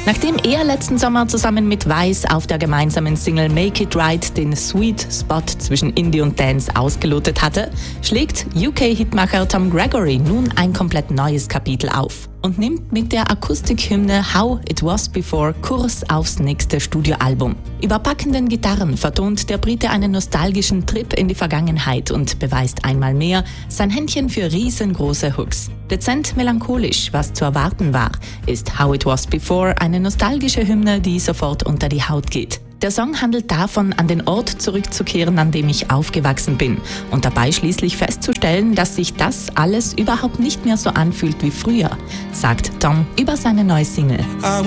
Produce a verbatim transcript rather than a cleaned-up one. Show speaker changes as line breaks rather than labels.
Nachdem er letzten Sommer zusammen mit Vice auf der gemeinsamen Single Make It Right den Sweet Spot zwischen Indie und Dance ausgelotet hatte, schlägt U K-Hitmacher Tom Gregory nun ein komplett neues Kapitel auf und nimmt mit der Akustikhymne How It Was Before Kurs aufs nächste Studioalbum. Über packenden Gitarren vertont der Brite einen nostalgischen Trip in die Vergangenheit und beweist einmal mehr sein Händchen für riesengroße Hooks. Dezent melancholisch, was zu erwarten war, ist How It Was Before eine nostalgische Hymne, die sofort unter die Haut geht. Der Song handelt davon, an den Ort zurückzukehren, an dem ich aufgewachsen bin und dabei schließlich festzustellen, dass sich das alles überhaupt nicht mehr so anfühlt wie früher, sagt Tom über seine neue Single.